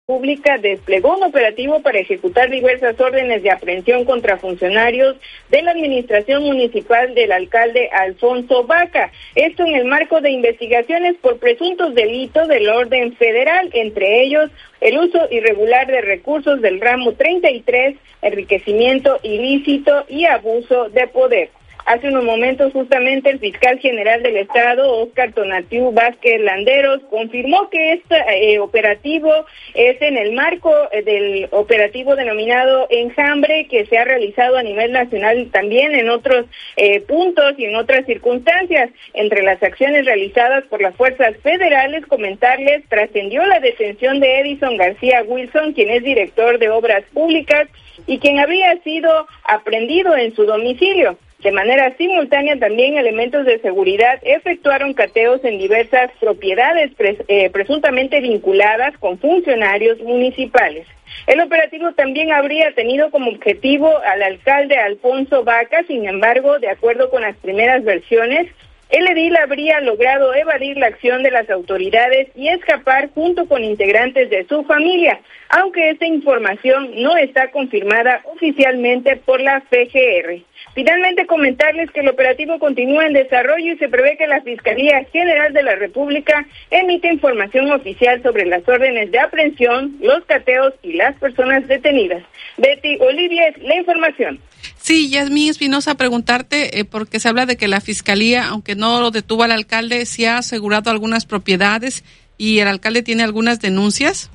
Pública desplegó un operativo para ejecutar diversas órdenes de aprehensión contra funcionarios de la administración municipal del alcalde Alfonso Baca. Esto en el marco de investigaciones por presuntos delitos del orden federal, entre ellos el uso irregular de recursos del ramo 33, enriquecimiento ilícito y abuso de poder. Hace unos momentos, justamente, el fiscal general del Estado, Óscar Tonatiu Vázquez Landeros, confirmó que este operativo es en el marco del operativo denominado Enjambre, que se ha realizado a nivel nacional también en otros puntos y en otras circunstancias. Entre las acciones realizadas por las fuerzas federales, comentarles, trascendió la detención de Edison García Wilson, quien es director de Obras Públicas y quien había sido aprehendido en su domicilio. De manera simultánea, también elementos de seguridad efectuaron cateos en diversas propiedades presuntamente vinculadas con funcionarios municipales. El operativo también habría tenido como objetivo al alcalde Alfonso Baca. Sin embargo, de acuerdo con las primeras versiones, el edil habría logrado evadir la acción de las autoridades y escapar junto con integrantes de su familia, aunque esta información no está confirmada oficialmente por la FGR. Finalmente, comentarles que el operativo continúa en desarrollo y se prevé que la Fiscalía General de la República emite información oficial sobre las órdenes de aprehensión, los cateos y las personas detenidas. Betty Olivia, la información. Sí, Yasmín Espinosa, preguntarte, porque se habla de que la Fiscalía, aunque no lo detuvo al alcalde, sí ha asegurado algunas propiedades y el alcalde tiene algunas denuncias.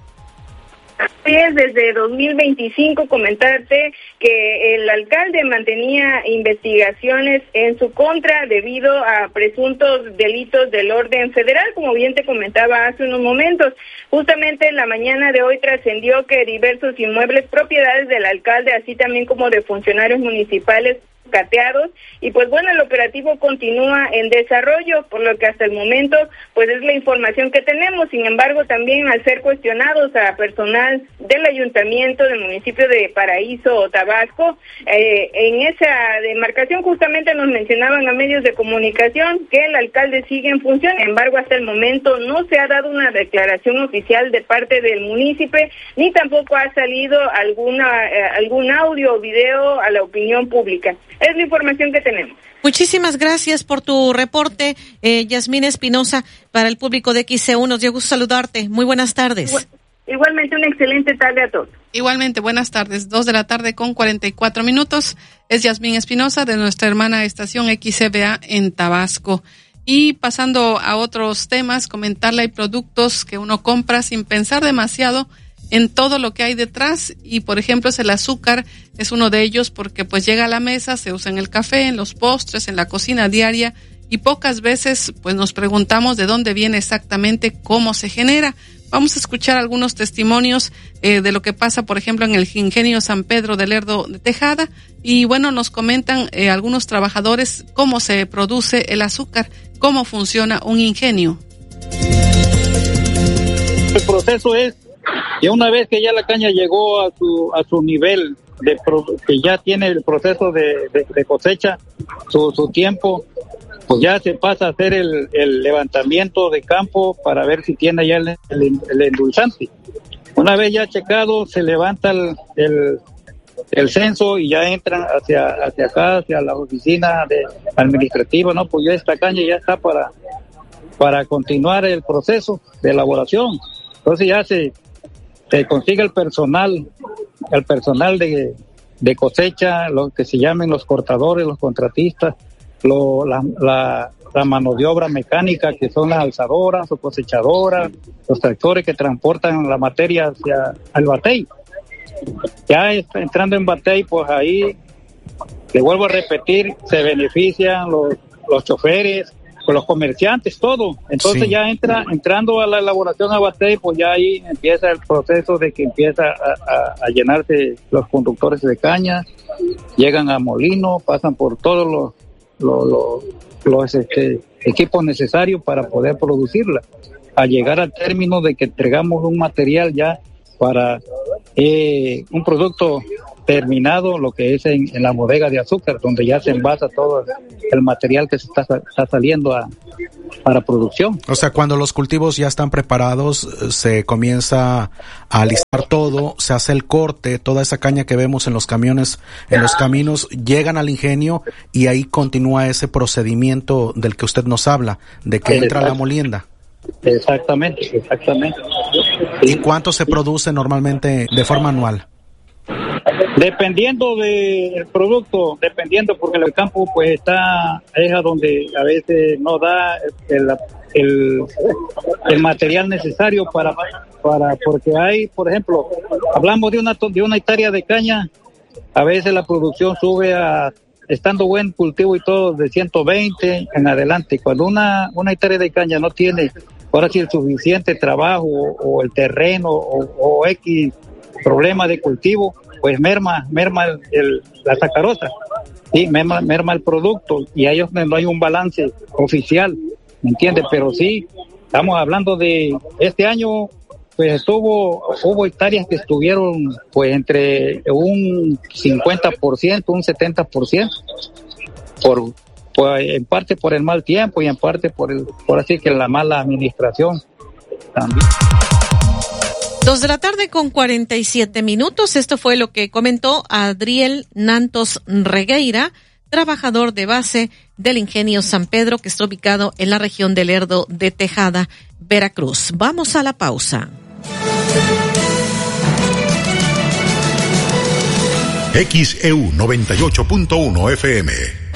Así es, desde 2025 comentarte que el alcalde mantenía investigaciones en su contra debido a presuntos delitos del orden federal, como bien te comentaba hace unos momentos. Justamente en la mañana de hoy trascendió que diversos inmuebles propiedades del alcalde, así también como de funcionarios municipales, cateados, y pues bueno, el operativo continúa en desarrollo, por lo que hasta el momento pues es la información que tenemos. Sin embargo, también al ser cuestionados a personal del ayuntamiento del municipio de Paraíso, Tabasco, en esa demarcación justamente nos mencionaban a medios de comunicación que el alcalde sigue en función. Sin embargo, hasta el momento no se ha dado una declaración oficial de parte del municipio, ni tampoco ha salido algún audio o video a la opinión pública. Es la información que tenemos. Muchísimas gracias por tu reporte, Yasmín Espinosa, para el público de XCU. Nos dio gusto saludarte. Muy buenas tardes. Igualmente, una excelente tarde a todos. Igualmente, buenas tardes. 2:44 p.m. Es Yasmín Espinosa de nuestra hermana estación XCBA en Tabasco. Y pasando a otros temas, comentarle, hay productos que uno compra sin pensar demasiado en todo lo que hay detrás, y por ejemplo el azúcar es uno de ellos, porque pues llega a la mesa, se usa en el café, en los postres, en la cocina diaria, y pocas veces pues nos preguntamos de dónde viene exactamente, cómo se genera. Vamos a escuchar algunos testimonios de lo que pasa, por ejemplo, en el ingenio San Pedro de Lerdo de Tejada, y bueno, nos comentan algunos trabajadores cómo se produce el azúcar, cómo funciona un ingenio. El proceso es que una vez que ya la caña llegó a su nivel que ya tiene el proceso de cosecha, su tiempo, pues ya se pasa a hacer el levantamiento de campo para ver si tiene ya el endulzante. Una vez ya checado, se levanta el censo y ya entran hacia acá, hacia la oficina administrativa, ¿no? Pues ya esta caña ya está para continuar el proceso de elaboración. Entonces ya se consigue el personal de cosecha, lo que se llamen los cortadores, los contratistas, la mano de obra mecánica, que son las alzadoras o cosechadoras, los tractores que transportan la materia hacia el batey. Ya entrando en batey, pues ahí, le vuelvo a repetir, se benefician los choferes, con los comerciantes, todo. Entonces sí, ya entrando a la elaboración a batey, pues ya ahí empieza el proceso de que empieza a llenarse los conductores de caña, llegan a molino, pasan por todos los equipos necesarios para poder producirla, a llegar al término de que entregamos un material ya para un producto terminado lo que es en la bodega de azúcar, donde ya se envasa todo el material que se está saliendo para producción. O sea, cuando los cultivos ya están preparados, se comienza a alistar todo, se hace el corte, toda esa caña que vemos en los camiones, en los caminos, llegan al ingenio y ahí continúa ese procedimiento del que usted nos habla, de que entra la molienda. Exactamente. ¿Y cuánto se produce normalmente de forma anual? Dependiendo del producto, porque el campo pues es a donde a veces no da el material necesario para porque hay, por ejemplo, hablamos de una hectárea de caña, a veces la producción sube estando buen cultivo y todo, de 120 en adelante. Cuando una hectárea de caña no tiene ahora sí el suficiente trabajo o el terreno o X problema de cultivo, pues merma la sacarosa, ¿sí? merma el producto, y a ellos no hay un balance oficial, ¿me entiendes? Pero sí, estamos hablando de este año, pues hubo hectáreas que estuvieron pues entre un 50%, un 70%, pues en parte por el mal tiempo y en parte por así que la mala administración también. 2:47 p.m. Esto fue lo que comentó Adriel Nantos Regueira, trabajador de base del Ingenio San Pedro, que está ubicado en la región de Lerdo de Tejada, Veracruz. Vamos a la pausa. XEU 98.1 FM.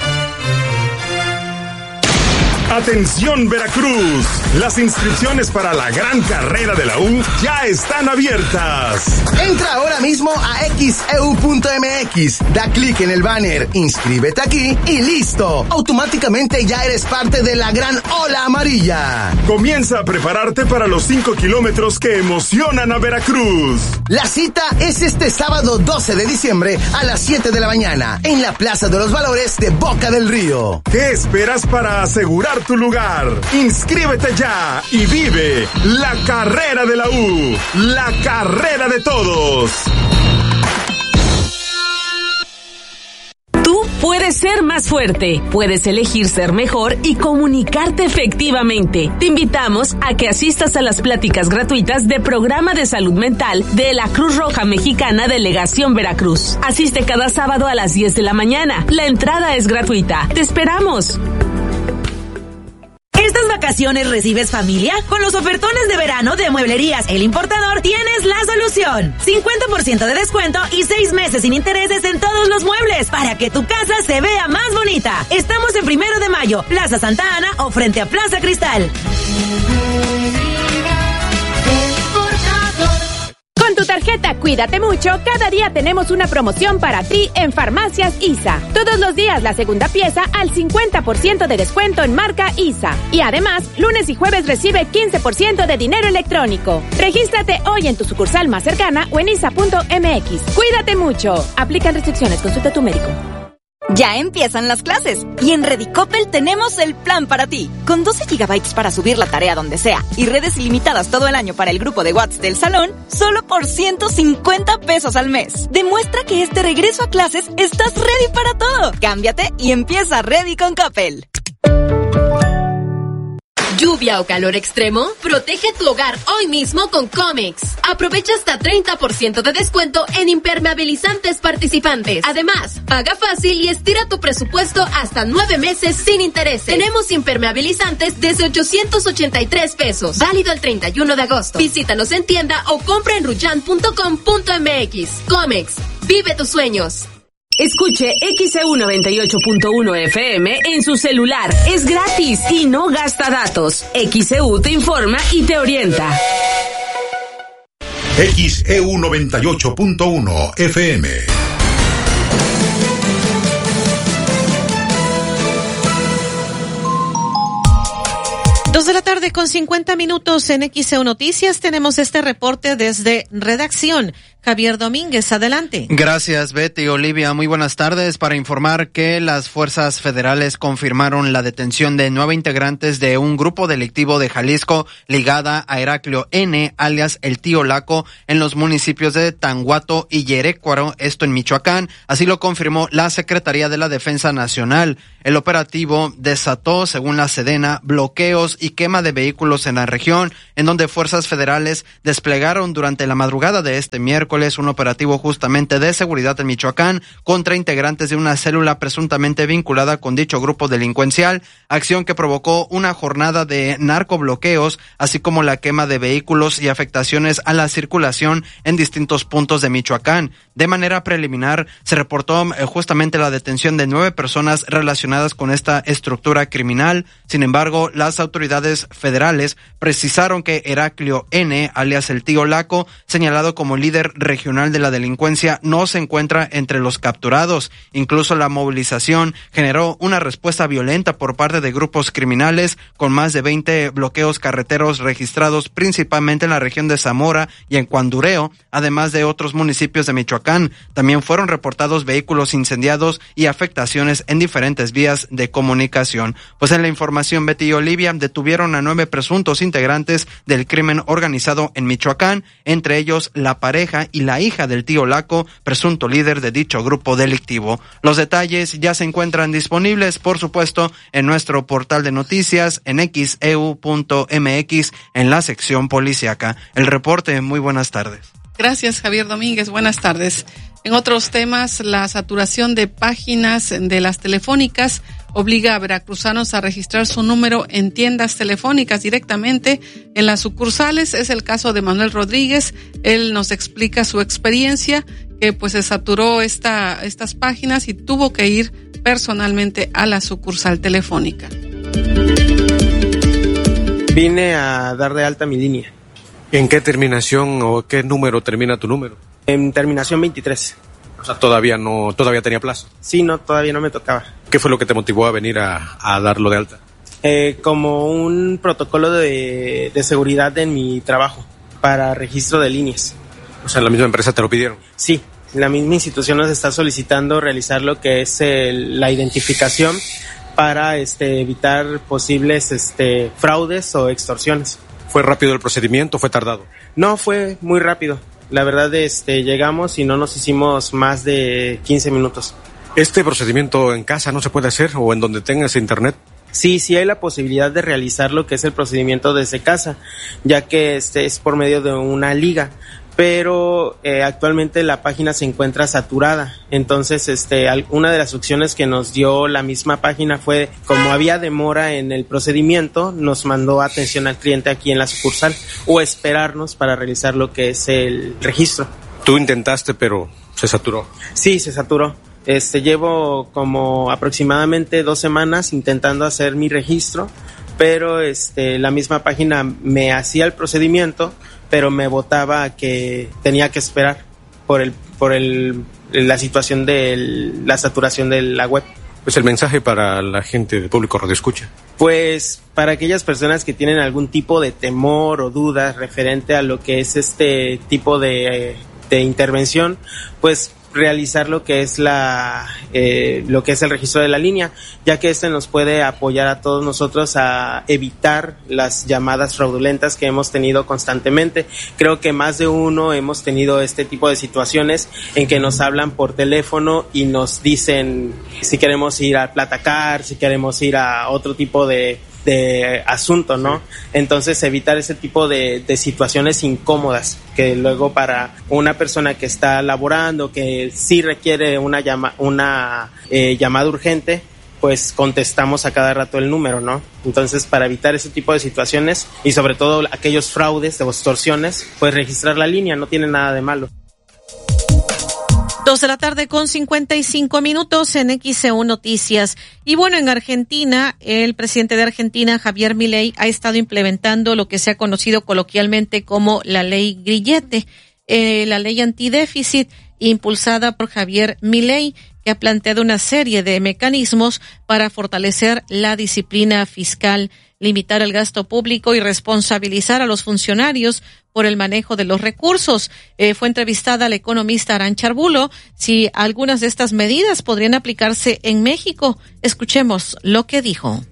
Atención Veracruz, las inscripciones para la gran carrera de la U ya están abiertas. Entra ahora mismo a xeu.mx, da clic en el banner, inscríbete aquí y listo. Automáticamente ya eres parte de la gran ola amarilla. Comienza a prepararte para los 5 kilómetros que emocionan a Veracruz. La cita es este sábado 12 de diciembre a las 7 de la mañana en la Plaza de los Valores de Boca del Río. ¿Qué esperas para asegurar tu lugar? Inscríbete ya y vive la carrera de la U, la carrera de todos. Tú puedes ser más fuerte, puedes elegir ser mejor y comunicarte efectivamente. Te invitamos a que asistas a las pláticas gratuitas de Programa de Salud Mental de la Cruz Roja Mexicana Delegación Veracruz. Asiste cada sábado a las 10 de la mañana. La entrada es gratuita. ¡Te esperamos! ¿Estas vacaciones recibes familia? Con los ofertones de verano de Mueblerías El Importador tienes la solución. 50% de descuento y 6 meses sin intereses en todos los muebles para que tu casa se vea más bonita. Estamos en 1 de Mayo, Plaza Santa Ana o frente a Plaza Cristal. Con tu tarjeta Cuídate Mucho, cada día tenemos una promoción para ti en Farmacias ISA. Todos los días la segunda pieza al 50% de descuento en marca ISA. Y además, lunes y jueves recibe 15% de dinero electrónico. Regístrate hoy en tu sucursal más cercana o en isa.mx. Cuídate mucho. Aplican restricciones, consulta a tu médico. Ya empiezan las clases y en Redicopel tenemos el plan para ti. Con 12 gigabytes para subir la tarea donde sea y redes ilimitadas todo el año para el grupo de WhatsApp del salón, solo por 150 pesos al mes. Demuestra que este regreso a clases estás ready para todo. Cámbiate y empieza Ready con Coppel. ¿Lluvia o calor extremo? Protege tu hogar hoy mismo con Comex. Aprovecha hasta 30% de descuento en impermeabilizantes participantes. Además, paga fácil y estira tu presupuesto hasta 9 meses sin intereses. Tenemos impermeabilizantes desde 883 pesos. Válido el 31 de agosto. Visítanos en tienda o compra en ruyan.com.mx. Comex. Vive tus sueños. Escuche XEU 98.1 FM en su celular. Es gratis y no gasta datos. XEU te informa y te orienta. XEU 98.1 FM. 2:50 p.m. en XEU Noticias tenemos este reporte desde redacción. Javier Domínguez, adelante. Gracias, Betty. Olivia, muy buenas tardes. Para informar que las fuerzas federales confirmaron la detención de 9 integrantes de un grupo delictivo de Jalisco ligada a Heraclio N., alias el Tío Laco, en los municipios de Tanguato y Yerécuaro, esto en Michoacán. Así lo confirmó la Secretaría de la Defensa Nacional. El operativo desató, según la Sedena, bloqueos y quema de vehículos en la región, en donde fuerzas federales desplegaron durante la madrugada de este miércoles un operativo justamente de seguridad en Michoacán contra integrantes de una célula presuntamente vinculada con dicho grupo delincuencial, acción que provocó una jornada de narcobloqueos, así como la quema de vehículos y afectaciones a la circulación en distintos puntos de Michoacán. De manera preliminar, se reportó justamente la detención de 9 personas relacionadas con esta estructura criminal. Sin embargo, las autoridades federales precisaron que Heraclio N., alias el Tío Laco, señalado como líder regional de la delincuencia, no se encuentra entre los capturados. Incluso la movilización generó una respuesta violenta por parte de grupos criminales, con más de 20 bloqueos carreteros registrados principalmente en la región de Zamora y en Cuandureo, además de otros municipios de Michoacán. También fueron reportados vehículos incendiados y afectaciones en diferentes vías de comunicación. Pues en la información, Betty y Olivia, detuvieron a 9 presuntos integrantes del crimen organizado en Michoacán, entre ellos la pareja y la hija del Tío Laco, presunto líder de dicho grupo delictivo. Los detalles ya se encuentran disponibles, por supuesto, en nuestro portal de noticias en xeu.mx en la sección policíaca. El reporte, muy buenas tardes. Gracias, Javier Domínguez. Buenas tardes. En otros temas, la saturación de páginas de las telefónicas obliga a veracruzanos a registrar su número en tiendas telefónicas directamente en las sucursales. Es el caso de Manuel Rodríguez. Él nos explica su experiencia, que pues se saturó estas páginas y tuvo que ir personalmente a la sucursal telefónica. Vine a dar de alta mi línea. ¿En qué terminación o qué número termina tu número? En terminación 23. O sea, todavía tenía plazo. Sí, todavía no me tocaba. ¿Qué fue lo que te motivó a venir a darlo de alta? Como un protocolo de seguridad en mi trabajo para registro de líneas. O sea, ¿la misma empresa te lo pidieron? Sí, la misma institución nos está solicitando realizar lo que es la identificación para evitar posibles fraudes o extorsiones. ¿Fue rápido el procedimiento o fue tardado? No, fue muy rápido. La verdad, llegamos y no nos hicimos más de 15 minutos. ¿Este procedimiento en casa no se puede hacer o en donde tengas internet? Sí hay la posibilidad de realizar lo que es el procedimiento desde casa, ya que es por medio de una liga. Pero actualmente la página se encuentra saturada. Entonces, una de las opciones que nos dio la misma página fue, como había demora en el procedimiento, nos mandó atención al cliente aquí en la sucursal o esperarnos para realizar lo que es el registro. Tú intentaste, pero se saturó. Sí, se saturó. Llevo como aproximadamente 2 semanas intentando hacer mi registro, pero la misma página me hacía el procedimiento, pero me botaba que tenía que esperar por la situación de la saturación de la web. Pues el mensaje para la gente del público radioescucha. Pues para aquellas personas que tienen algún tipo de temor o dudas referente a lo que es este tipo de intervención, pues realizar lo que es el registro de la línea, ya que nos puede apoyar a todos nosotros a evitar las llamadas fraudulentas que hemos tenido constantemente. Creo que más de uno hemos tenido este tipo de situaciones en que nos hablan por teléfono y nos dicen si queremos ir a Platacar, si queremos ir a otro tipo de asunto, ¿no? Entonces evitar ese tipo de situaciones incómodas que luego para una persona que está laborando, que sí requiere una llamada urgente, pues contestamos a cada rato el número, ¿no? Entonces, para evitar ese tipo de situaciones y sobre todo aquellos fraudes o extorsiones, pues registrar la línea no tiene nada de malo. 2:55 p.m. en XEU Noticias. Y bueno, en Argentina, el presidente de Argentina, Javier Milei, ha estado implementando lo que se ha conocido coloquialmente como la ley Grillete, la ley antidéficit impulsada por Javier Milei, que ha planteado una serie de mecanismos para fortalecer la disciplina fiscal limitar el gasto público y responsabilizar a los funcionarios por el manejo de los recursos. Fue entrevistada la economista Arantxa Arbulo si algunas de estas medidas podrían aplicarse en México. Escuchemos lo que dijo.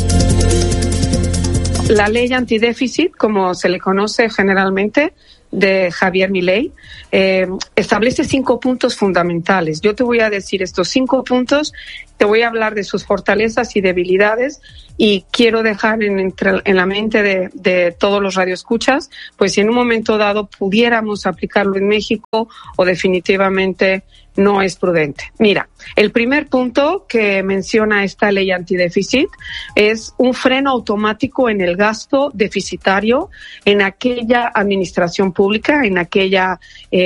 La ley antidéficit, como se le conoce generalmente, de Javier Milei, establece 5 puntos fundamentales. Yo te voy a decir estos 5 puntos, te voy a hablar de sus fortalezas y debilidades, y quiero dejar en la mente de todos los radioescuchas, pues si en un momento dado pudiéramos aplicarlo en México o definitivamente no es prudente. Mira, el primer punto que menciona esta ley antidéficit es un freno automático en el gasto deficitario en aquella administración pública, en aquella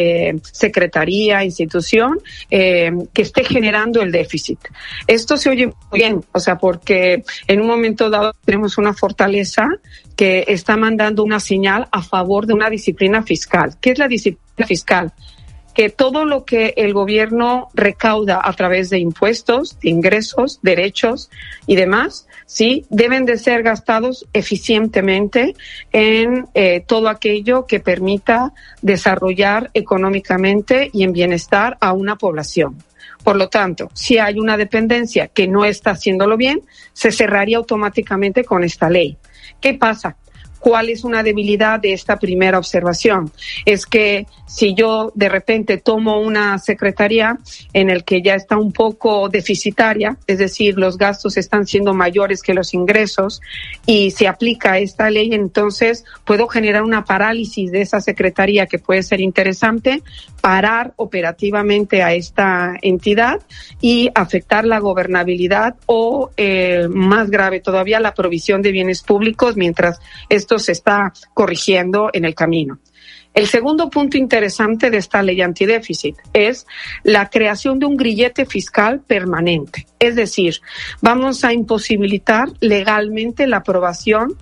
secretaría, institución que esté generando el déficit. Esto se oye muy bien, o sea, porque en un momento dado tenemos una fortaleza que está mandando una señal a favor de una disciplina fiscal. ¿Qué es la disciplina fiscal? Que todo lo que el gobierno recauda a través de impuestos, de ingresos, derechos y demás, sí, deben de ser gastados eficientemente en todo aquello que permita desarrollar económicamente y en bienestar a una población. Por lo tanto, si hay una dependencia que no está haciéndolo bien, se cerraría automáticamente con esta ley. ¿Qué pasa? ¿Cuál es una debilidad de esta primera observación? Es que si yo de repente tomo una secretaría en el que ya está un poco deficitaria, es decir, los gastos están siendo mayores que los ingresos, y se aplica esta ley, entonces puedo generar una parálisis de esa secretaría que puede ser interesante, parar operativamente a esta entidad y afectar la gobernabilidad o, más grave todavía, la provisión de bienes públicos mientras esto se está corrigiendo en el camino. El segundo punto interesante de esta ley antidéficit es la creación de un grillete fiscal permanente. Es decir, vamos a imposibilitar legalmente la aprobación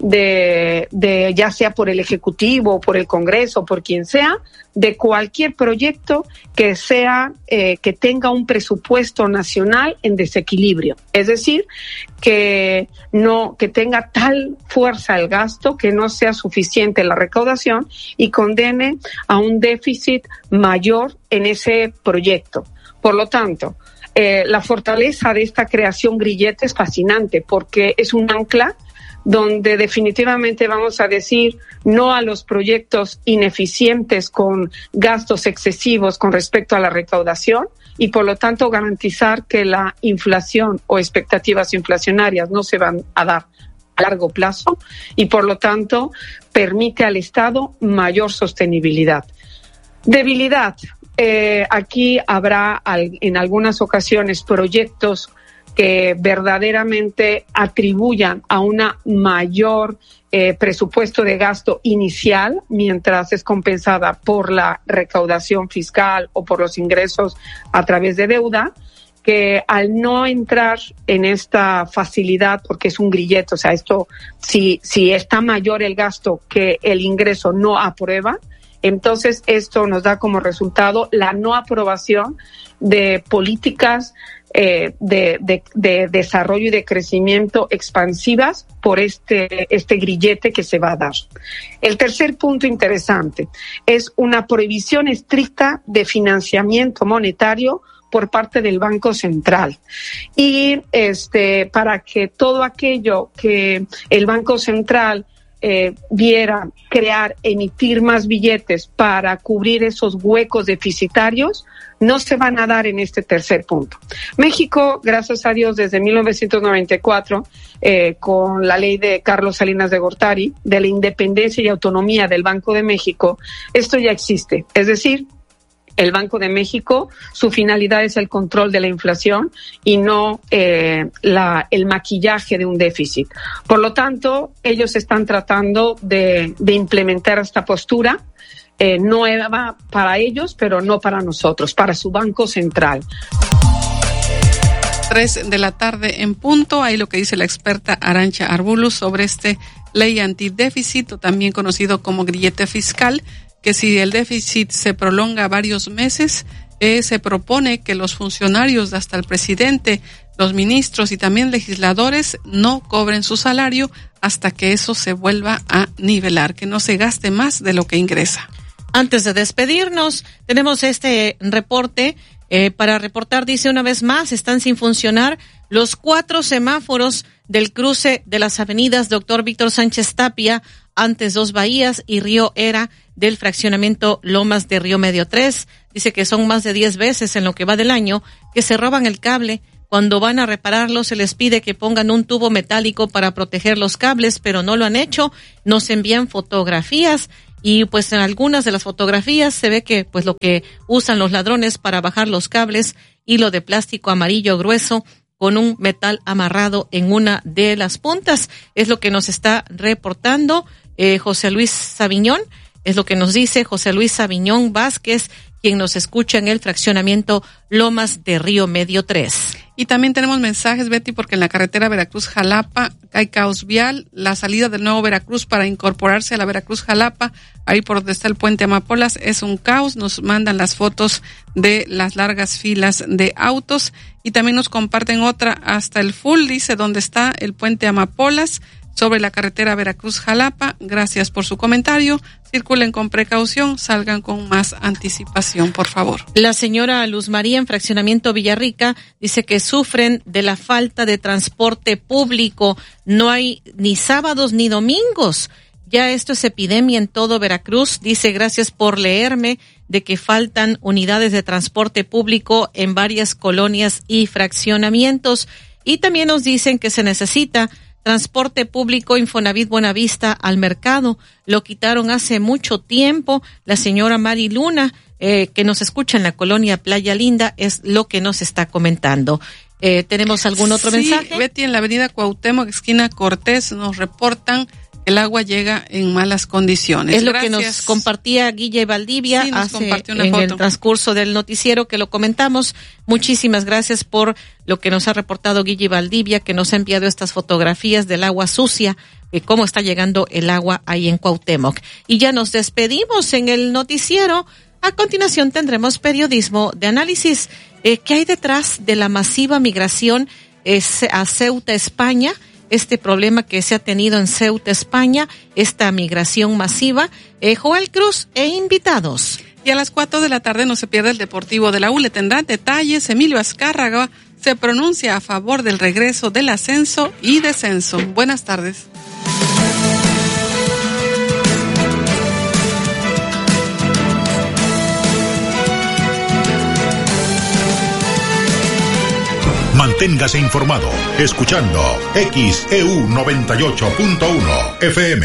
de ya sea por el Ejecutivo, por el Congreso, por quien sea, de cualquier proyecto que sea que tenga un presupuesto nacional en desequilibrio. Es decir, que tenga tal fuerza el gasto que no sea suficiente la recaudación y condene a un déficit mayor en ese proyecto. Por lo tanto, la fortaleza de esta creación grillete es fascinante porque es un ancla donde definitivamente vamos a decir no a los proyectos ineficientes con gastos excesivos con respecto a la recaudación y por lo tanto garantizar que la inflación o expectativas inflacionarias no se van a dar a largo plazo y por lo tanto permite al Estado mayor sostenibilidad. Debilidad. Aquí habrá en algunas ocasiones proyectos que verdaderamente atribuyan a una mayor presupuesto de gasto inicial mientras es compensada por la recaudación fiscal o por los ingresos a través de deuda, que al no entrar en esta facilidad, porque es un grillete, o sea, esto si está mayor el gasto que el ingreso no aprueba, entonces esto nos da como resultado la no aprobación de políticas de desarrollo y de crecimiento expansivas por este grillete que se va a dar. El tercer punto interesante es una prohibición estricta de financiamiento monetario por parte del Banco Central. Y para que todo aquello que el Banco Central viera crear, emitir más billetes para cubrir esos huecos deficitarios, no se van a dar en este tercer punto. México, gracias a Dios, desde 1994, con la ley de Carlos Salinas de Gortari, de la independencia y autonomía del Banco de México, esto ya existe. Es decir, el Banco de México, su finalidad es el control de la inflación y no el maquillaje de un déficit. Por lo tanto, ellos están tratando de implementar esta postura nueva para ellos, pero no para nosotros, para su Banco Central. 3 de la tarde en punto, ahí lo que dice la experta Arantxa Arbulo sobre ley antidéficit, o también conocido como grillete fiscal, que si el déficit se prolonga varios meses, se propone que los funcionarios, hasta el presidente, los ministros y también legisladores no cobren su salario hasta que eso se vuelva a nivelar, que no se gaste más de lo que ingresa. Antes de despedirnos, tenemos este reporte. Para reportar, dice una vez más, están sin funcionar los 4 semáforos del cruce de las avenidas Dr. Víctor Sánchez Tapia, antes Dos Bahías y Río Era del fraccionamiento Lomas de Río Medio 3. Dice que son más de 10 veces en lo que va del año que se roban el cable. Cuando van a repararlo se les pide que pongan un tubo metálico para proteger los cables, pero no lo han hecho. Nos envían fotografías. Y pues en algunas de las fotografías se ve que pues lo que usan los ladrones para bajar los cables, hilo de plástico amarillo grueso con un metal amarrado en una de las puntas. Es lo que nos está reportando José Luis Sabiñón, es lo que nos dice José Luis Sabiñón Vázquez, quien nos escucha en el fraccionamiento Lomas de Río Medio 3. Y también tenemos mensajes, Betty, porque en la carretera Veracruz-Jalapa hay caos vial. La salida del Nuevo Veracruz para incorporarse a la Veracruz-Jalapa, ahí por donde está el puente Amapolas, es un caos. Nos mandan las fotos de las largas filas de autos y también nos comparten otra hasta el full, dice, donde está el puente Amapolas, sobre la carretera Veracruz-Jalapa. Gracias por su comentario. Circulen con precaución, salgan con más anticipación, por favor. La señora Luz María en fraccionamiento Villarrica dice que sufren de la falta de transporte público. No hay ni sábados ni domingos. Ya esto es epidemia en todo Veracruz. Dice, gracias por leerme, de que faltan unidades de transporte público en varias colonias y fraccionamientos. Y también nos dicen que se necesita transporte público Infonavit Buenavista al mercado. Lo quitaron hace mucho tiempo. La señora Mari Luna, que nos escucha en la colonia Playa Linda, es lo que nos está comentando. ¿Tenemos algún otro mensaje? Betty, en la avenida Cuauhtémoc, esquina Cortés, nos reportan el agua llega en malas condiciones. Es lo que nos compartía Guille Valdivia en el transcurso del noticiero que lo comentamos. Muchísimas gracias por lo que nos ha reportado Guille Valdivia, que nos ha enviado estas fotografías del agua sucia, cómo está llegando el agua ahí en Cuauhtémoc. Y ya nos despedimos en el noticiero. A continuación tendremos periodismo de análisis. ¿Qué hay detrás de la masiva migración a Ceuta, España? Este problema que se ha tenido en Ceuta, España, esta migración masiva. Joel Cruz e invitados. Y a las 4 de la tarde no se pierde el Deportivo de la U. Le tendrán detalles. Emilio Azcárraga se pronuncia a favor del regreso del ascenso y descenso. Buenas tardes. Manténgase informado escuchando XEU 98.1 FM.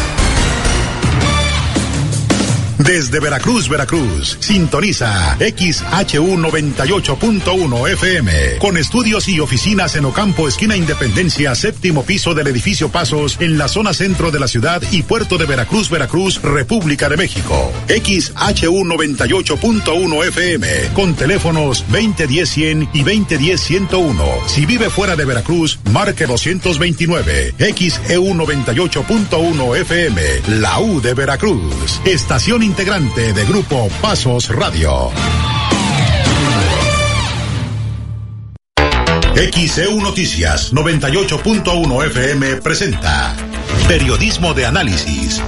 Desde Veracruz, Veracruz, sintoniza XHU 98.1 FM, con estudios y oficinas en Ocampo, esquina Independencia, 7º piso del edificio Pasos, en la zona centro de la ciudad y puerto de Veracruz, Veracruz, República de México. XHU 98.1 FM, con teléfonos 2010-100 y 2010-101. Si vive fuera de Veracruz, marque 229. XEU 98.1 FM, la U de Veracruz, estación integrante de Grupo Pasos Radio. XEU Noticias 98.1 FM presenta Periodismo de Análisis.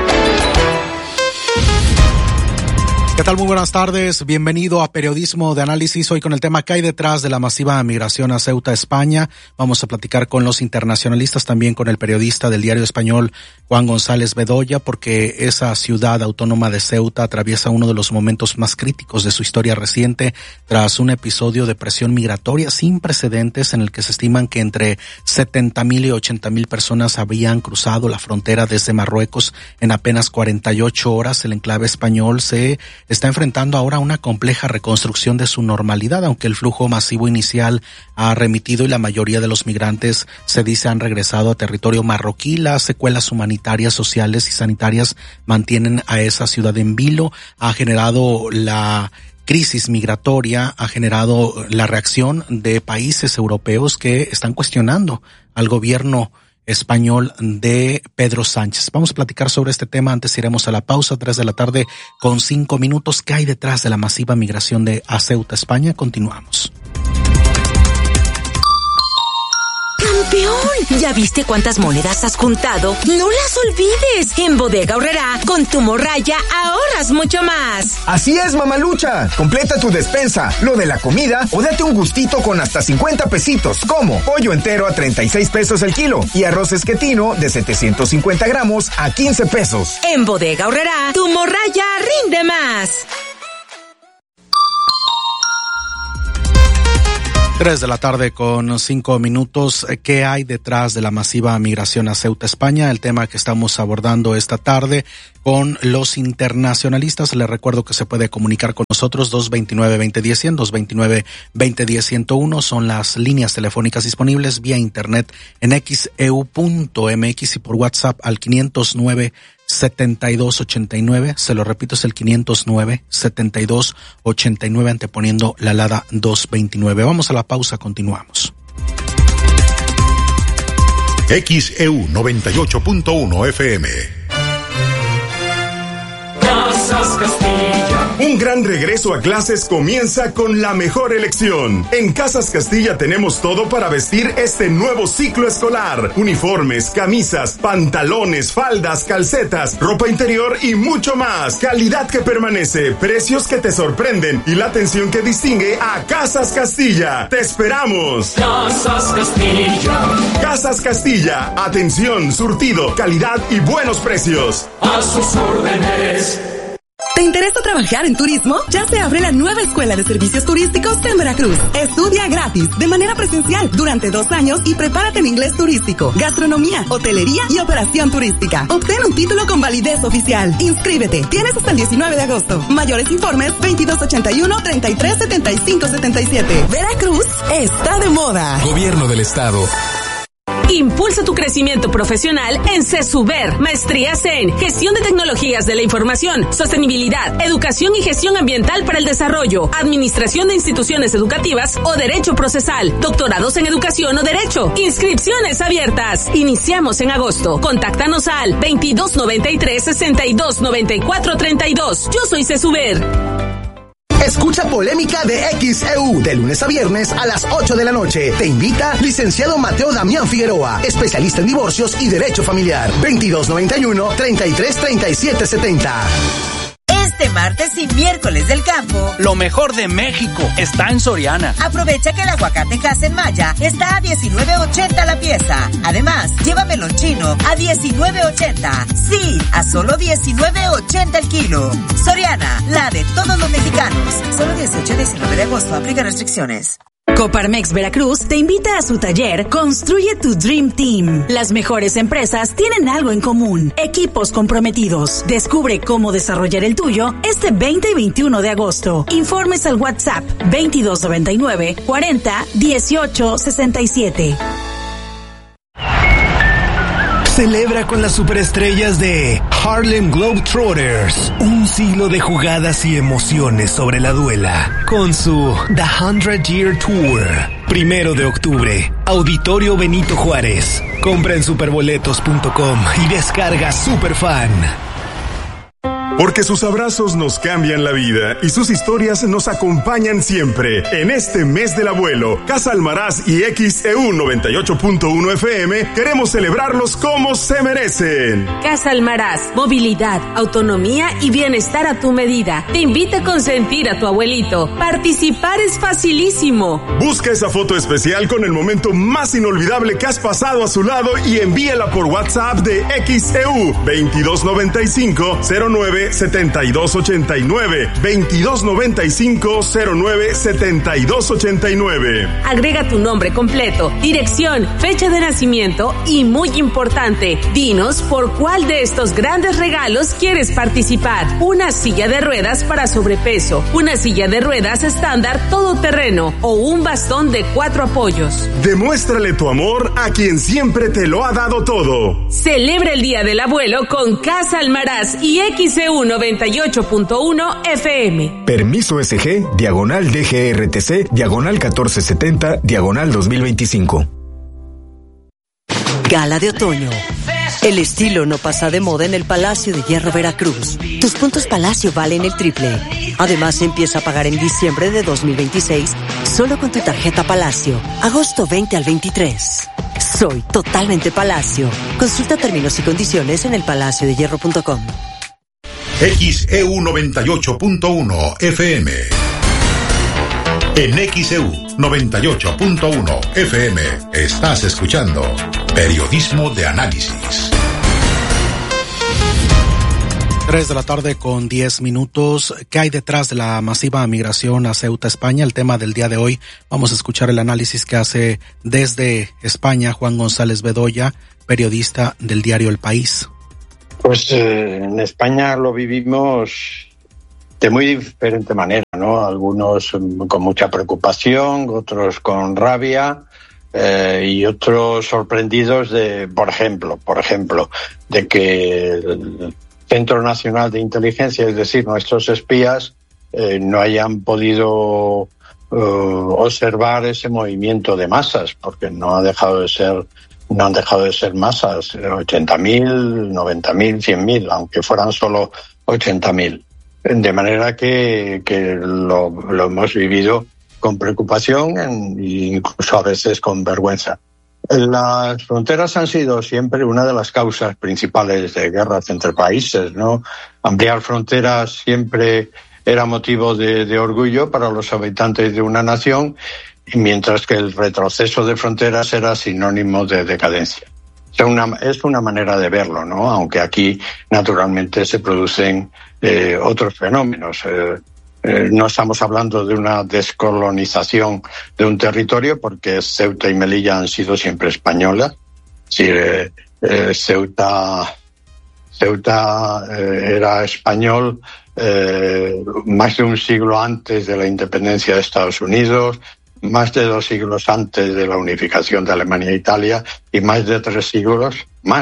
¿Qué tal? Muy buenas tardes. Bienvenido a Periodismo de Análisis. Hoy con el tema que hay detrás de la masiva migración a Ceuta, España. Vamos a platicar con los internacionalistas, también con el periodista del diario español, Juan González Bedoya, porque esa ciudad autónoma de Ceuta atraviesa uno de los momentos más críticos de su historia reciente, tras un episodio de presión migratoria sin precedentes en el que se estiman que entre 70,000 y 80,000 personas habían cruzado la frontera desde Marruecos en apenas 48 horas. El enclave español se está enfrentando ahora una compleja reconstrucción de su normalidad, aunque el flujo masivo inicial ha remitido y la mayoría de los migrantes, se dice, han regresado a territorio marroquí. Las secuelas humanitarias, sociales y sanitarias mantienen a esa ciudad en vilo. Ha generado la crisis migratoria, ha generado la reacción de países europeos que están cuestionando al gobierno español de Pedro Sánchez. Vamos a platicar sobre este tema. Antes iremos a la pausa, 3 de la tarde con 5 minutos. ¿Qué hay detrás de la masiva migración a Ceuta, España? Continuamos. ¡Campeón! ¿Ya viste cuántas monedas has juntado? ¡No las olvides! En Bodega Aurrerá, con tu morraya ahorras mucho más. Así es, mamalucha. Completa tu despensa, lo de la comida o date un gustito con hasta 50 pesitos, como pollo entero a 36 pesos el kilo y arroz esquetino de 750 gramos a 15 pesos. En Bodega Aurrerá, tu morraya rinde más. 3 de la tarde con 5 minutos. ¿Qué hay detrás de la masiva migración a Ceuta, España? El tema que estamos abordando esta tarde con los internacionalistas. Les recuerdo que se puede comunicar con nosotros 229-2010-100, 229-2010-101. Son las líneas telefónicas disponibles vía internet en xeu.mx y por WhatsApp al 509-7289, se lo repito, es el 509-7289, anteponiendo la alada 229. Vamos a la pausa, continuamos. XEU 98.1 FM. Casas Castilla. Un gran regreso a clases comienza con la mejor elección. En Casas Castilla tenemos todo para vestir este nuevo ciclo escolar. Uniformes, camisas, pantalones, faldas, calcetas, ropa interior y mucho más. Calidad que permanece, precios que te sorprenden y la atención que distingue a Casas Castilla. ¡Te esperamos! Casas Castilla. Casas Castilla. Atención, surtido, calidad y buenos precios. A sus órdenes. ¿Te interesa trabajar en turismo? Ya se abre la nueva Escuela de Servicios Turísticos en Veracruz. Estudia gratis, de manera presencial, durante 2 años y prepárate en inglés turístico, gastronomía, hotelería y operación turística. Obtén un título con validez oficial. Inscríbete. Tienes hasta el 19 de agosto. Mayores informes 2281-337577. Veracruz está de moda. Gobierno del Estado. Impulsa tu crecimiento profesional en CESUBER. Maestrías en Gestión de Tecnologías de la Información, Sostenibilidad, Educación y Gestión Ambiental para el Desarrollo, Administración de Instituciones Educativas o Derecho Procesal, Doctorados en Educación o Derecho. Inscripciones abiertas. Iniciamos en agosto. Contáctanos al 2293-629432. Yo soy CESUBER. Escucha Polémica de XEU de lunes a viernes a las 8 de la noche. Te invita licenciado Mateo Damián Figueroa, especialista en divorcios y derecho familiar. 2291-333770. Este martes y miércoles del campo, lo mejor de México está en Soriana. Aprovecha que el aguacate Hass Maya está a $19.80 la pieza. Además, lleva melón chino a $19.80. Sí, a solo $19.80 el kilo. Soriana, la de todos los mexicanos. Solo 18 y 19 de agosto, aplica restricciones. Coparmex Veracruz te invita a su taller Construye tu Dream Team. Las mejores empresas tienen algo en común: equipos comprometidos. Descubre cómo desarrollar el tuyo este 20 y 21 de agosto. Informes al WhatsApp 2299 40 18 67. Celebra con las superestrellas de Harlem Globetrotters un siglo de jugadas y emociones sobre la duela con su The 100 Year Tour. 1 de octubre, Auditorio Benito Juárez. Compra en superboletos.com y descarga Superfan. Porque sus abrazos nos cambian la vida y sus historias nos acompañan siempre. En este mes del abuelo, Casa Almaraz y XEU 98.1 FM queremos celebrarlos como se merecen. Casa Almaraz, movilidad, autonomía y bienestar a tu medida. Te invita a consentir a tu abuelito. Participar es facilísimo. Busca esa foto especial con el momento más inolvidable que has pasado a su lado y envíala por WhatsApp de XEU 2295-09-7289 2295-09-7289. Agrega tu nombre completo, dirección, fecha de nacimiento y, muy importante, dinos por cuál de estos grandes regalos quieres participar. Una silla de ruedas para sobrepeso, una silla de ruedas estándar todoterreno o un bastón de 4 apoyos. Demuéstrale tu amor a quien siempre te lo ha dado todo. Celebra el Día del Abuelo con Casa Almaraz y XEU 98.1 FM. Permiso SG, diagonal DGRTC, diagonal 1470, diagonal 2025. Gala de otoño. El estilo no pasa de moda en el Palacio de Hierro Veracruz. Tus puntos Palacio valen el triple. Además, empieza a pagar en diciembre de 2026 solo con tu tarjeta Palacio. Agosto 20 al 23. Soy totalmente Palacio. Consulta términos y condiciones en elpalaciodehierro.com. XEU 98.1 FM. En XEU 98.1 FM estás escuchando Periodismo de Análisis. 3 de la tarde con 10 minutos. ¿Qué hay detrás de la masiva migración a Ceuta, España? El tema del día de hoy. Vamos a escuchar el análisis que hace desde España Juan González Bedoya, periodista del diario El País. Pues en España lo vivimos de muy diferente manera, ¿no? Algunos con mucha preocupación, otros con rabia, y otros sorprendidos de, por ejemplo, de que el Centro Nacional de Inteligencia, es decir, nuestros espías, no hayan podido observar ese movimiento de masas, porque no han dejado de ser masas, 80.000, 90.000, 100.000, aunque fueran solo 80.000. De manera que lo hemos vivido con preocupación e incluso a veces con vergüenza. Las fronteras han sido siempre una de las causas principales de guerras entre países, ¿no? Ampliar fronteras siempre era motivo de orgullo para los habitantes de una nación, mientras que el retroceso de fronteras era sinónimo de decadencia. Es una manera de verlo, ¿no? Aunque aquí naturalmente se producen otros fenómenos. No estamos hablando de una descolonización de un territorio, porque Ceuta y Melilla han sido siempre españolas. Ceuta era español más de un siglo antes de la independencia de Estados Unidos, más de 2 siglos antes de la unificación de Alemania e Italia, y más de 3 siglos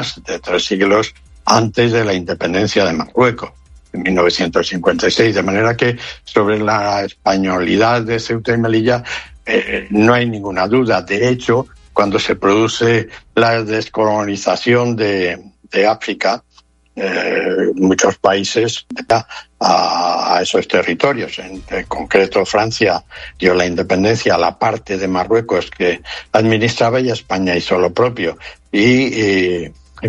antes de la independencia de Marruecos, en 1956, de manera que sobre la españolidad de Ceuta y Melilla no hay ninguna duda. De hecho, cuando se produce la descolonización de África, muchos países a esos territorios. En concreto, Francia dio la independencia a la parte de Marruecos que administraba, y España hizo lo propio. Y en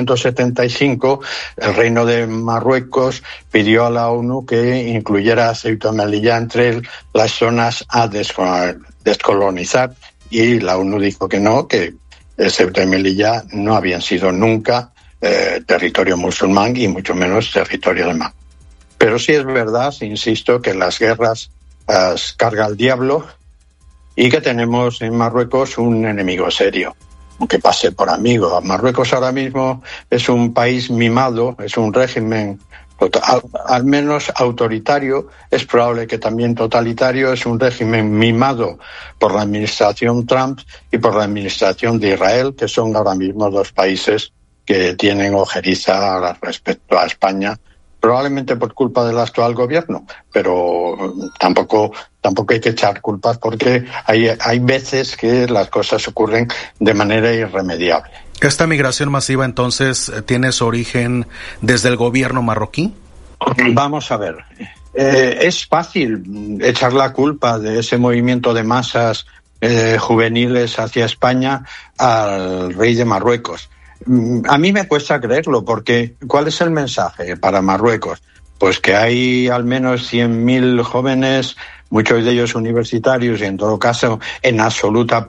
1975, el Reino de Marruecos pidió a la ONU que incluyera a Ceuta y Melilla entre las zonas a descolonizar, y la ONU dijo que no, que Ceuta y Melilla no habían sido nunca territorio musulmán y mucho menos territorio alemán. Pero sí es verdad, insisto, que las guerras carga el diablo y que tenemos en Marruecos un enemigo serio, aunque pase por amigo. Marruecos ahora mismo es un país mimado, es un régimen al menos autoritario, es probable que también totalitario, es un régimen mimado por la administración Trump y por la administración de Israel, que son ahora mismo 2 países que tienen ojeriza respecto a España, probablemente por culpa del actual gobierno, pero tampoco hay que echar culpas, porque hay veces que las cosas ocurren de manera irremediable. ¿Esta migración masiva entonces tiene su origen desde el gobierno marroquí? Vamos a ver, es fácil echar la culpa de ese movimiento de masas juveniles hacia España al rey de Marruecos. A mí me cuesta creerlo, porque ¿cuál es el mensaje para Marruecos? Pues que hay al menos 100.000 jóvenes, muchos de ellos universitarios y en todo caso en absoluto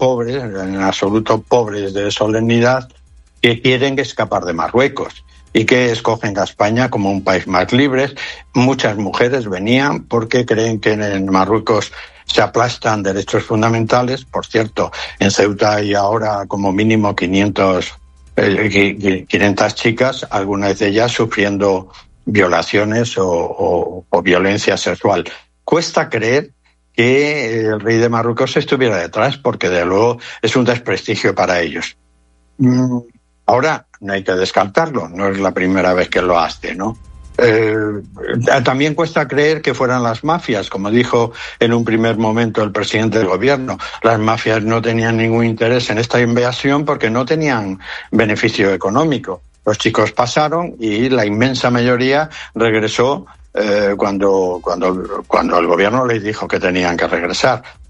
pobres de solemnidad, que quieren escapar de Marruecos y que escogen a España como un país más libre. Muchas mujeres venían porque creen que en Marruecos se aplastan derechos fundamentales. Por cierto, en Ceuta hay ahora como mínimo 500 chicas, algunas de ellas sufriendo violaciones o violencia sexual. Cuesta creer que el rey de Marruecos estuviera detrás, porque de luego es un desprestigio para ellos. Ahora, no hay que descartarlo, no es la primera vez que lo hace, ¿no? También cuesta creer que fueran las mafias, como dijo en un primer momento el presidente del gobierno. Las mafias no tenían ningún interés en esta invasión porque no tenían beneficio económico. Los chicos pasaron y la inmensa mayoría regresó cuando el gobierno les dijo que tenían que regresar.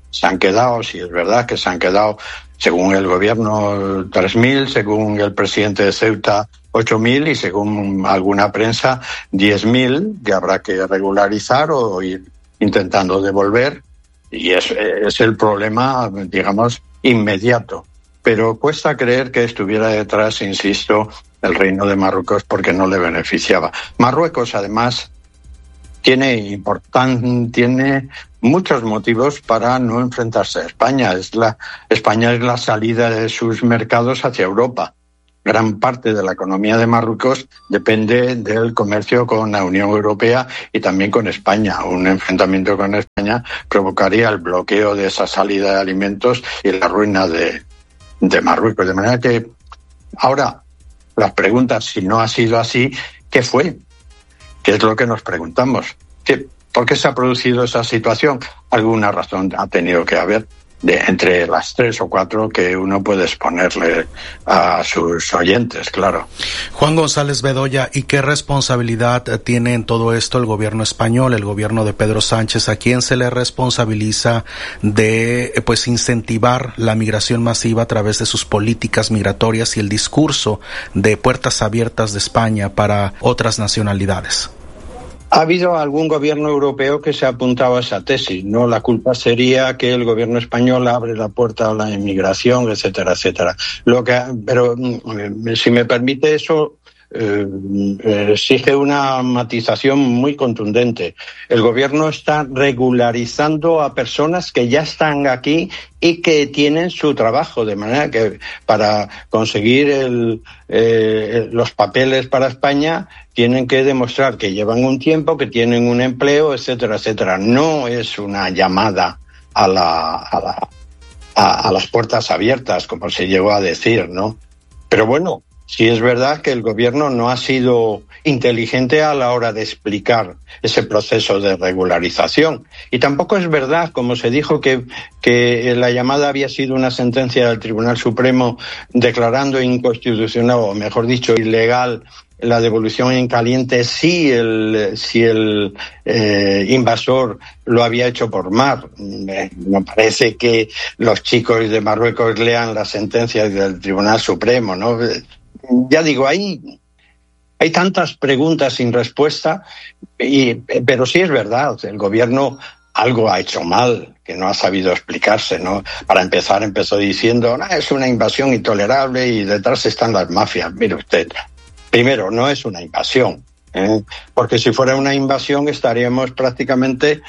se han quedado, si es verdad que se han quedado, según el gobierno, 3.000, según el presidente de Ceuta, 8.000 y según alguna prensa, 10.000, que habrá que regularizar o ir intentando devolver. Y es el problema, digamos, inmediato. Pero cuesta creer que estuviera detrás, insisto, el Reino de Marruecos porque no le beneficiaba. Marruecos, además, tiene muchos motivos para no enfrentarse a España. España es la salida de sus mercados hacia Europa. Gran parte de la economía de Marruecos depende del comercio con la Unión Europea y también con España. Un enfrentamiento con España provocaría el bloqueo de esa salida de alimentos y la ruina de Marruecos. De manera que ahora las preguntas, si no ha sido así, ¿qué fue? ¿Qué es lo que nos preguntamos? ¿Por qué se ha producido esa situación? Alguna razón ha tenido que haber, entre las 3 o 4 que uno puede exponerle a sus oyentes, claro. Juan González Bedoya, ¿y qué responsabilidad tiene en todo esto el gobierno español, el gobierno de Pedro Sánchez? ¿A quién se le responsabiliza de incentivar la migración masiva a través de sus políticas migratorias y el discurso de puertas abiertas de España para otras nacionalidades? Ha habido algún gobierno europeo que se ha apuntado a esa tesis, ¿no? La culpa sería que el gobierno español abre la puerta a la inmigración, etcétera, etcétera. Pero si me permite eso, exige una matización muy contundente. El gobierno está regularizando a personas que ya están aquí y que tienen su trabajo, de manera que para conseguir los papeles para España tienen que demostrar que llevan un tiempo, que tienen un empleo, etcétera, etcétera. No es una llamada a las puertas abiertas, como se llegó a decir, ¿no? Pero bueno, sí es verdad que el gobierno no ha sido inteligente a la hora de explicar ese proceso de regularización. Y tampoco es verdad, como se dijo, que la llamada había sido una sentencia del Tribunal Supremo declarando inconstitucional, o mejor dicho, ilegal, la devolución en caliente si el invasor lo había hecho por mar. Me parece que los chicos de Marruecos lean las sentencias del Tribunal Supremo, ¿no? Ya digo, hay tantas preguntas sin respuesta, pero sí es verdad, el gobierno algo ha hecho mal, que no ha sabido explicarse, ¿no? Para empezar, empezó diciendo, es una invasión intolerable y detrás están las mafias. Mire usted, primero, no es una invasión, porque si fuera una invasión estaríamos prácticamente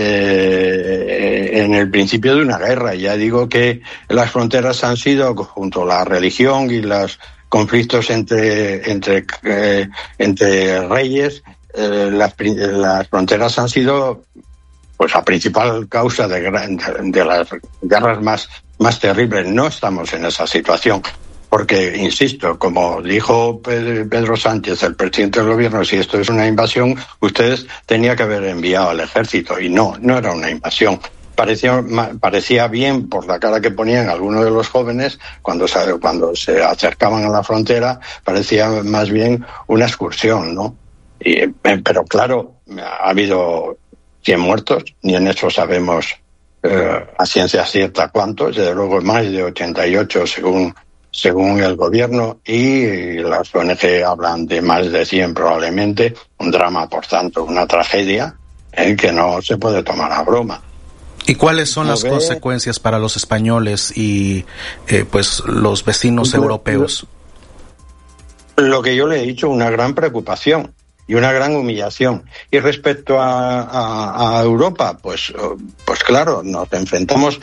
en el principio de una guerra. Ya digo que las fronteras han sido, junto a la religión y los conflictos entre reyes, las fronteras han sido la principal causa de las guerras más terribles. No estamos en esa situación. Porque, insisto, como dijo Pedro Sánchez, el presidente del gobierno, si esto es una invasión, ustedes tenían que haber enviado al ejército. Y no era una invasión. Parecía bien, por la cara que ponían algunos de los jóvenes, cuando se acercaban a la frontera, parecía más bien una excursión, ¿no? Pero claro, ha habido 100 muertos, ni en eso sabemos a ciencia cierta cuántos, desde luego más de 88 según el gobierno, y las ONG hablan de más de 100 probablemente. Un drama, por tanto, una tragedia que no se puede tomar a broma. ¿Y cuáles son las consecuencias para los españoles y los vecinos europeos? Lo que yo le he dicho, una gran preocupación y una gran humillación. Y respecto a Europa, pues claro, nos enfrentamos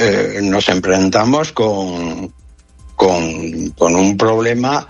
con un problema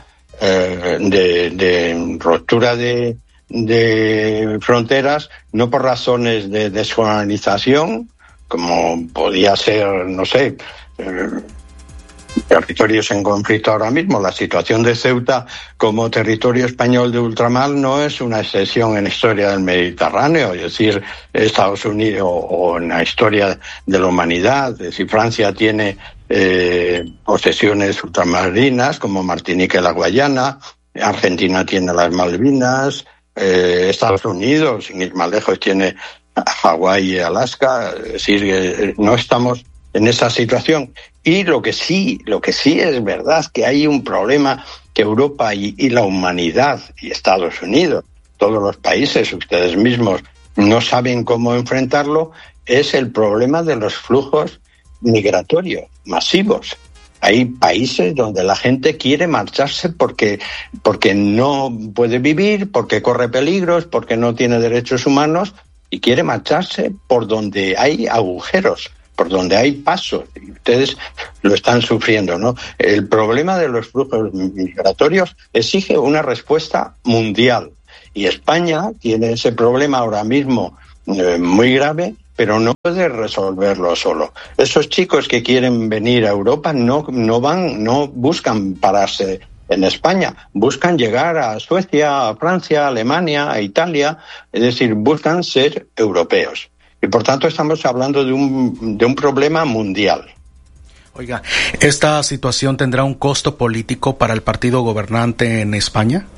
de ruptura de fronteras, no por razones de descolonización, como podía ser, no sé, territorios en conflicto ahora mismo. La situación de Ceuta como territorio español de ultramar no es una excepción en la historia del Mediterráneo, es decir, Estados Unidos o en la historia de la humanidad. Es decir, Francia tiene posesiones ultramarinas como Martinica y la Guayana, Argentina tiene las Malvinas, Estados Unidos, sin ir más lejos, tiene Hawái y Alaska. Es decir, no estamos en esa situación. Y lo que sí es verdad que hay un problema que Europa y la humanidad y Estados Unidos, todos los países, ustedes mismos, no saben cómo enfrentarlo, es el problema de los flujos migratorios masivos. Hay países donde la gente quiere marcharse porque no puede vivir, porque corre peligros, porque no tiene derechos humanos y quiere marcharse por donde hay agujeros, por donde hay pasos. Y ustedes lo están sufriendo, ¿no? El problema de los flujos migratorios exige una respuesta mundial. Y España tiene ese problema ahora mismo muy grave, pero no puede resolverlo solo. Esos chicos que quieren venir a Europa no buscan pararse en España, buscan llegar a Suecia, a Francia, a Alemania, a Italia, es decir, buscan ser europeos. Y por tanto estamos hablando de un problema mundial. Oiga, ¿esta situación tendrá un costo político para el partido gobernante en España?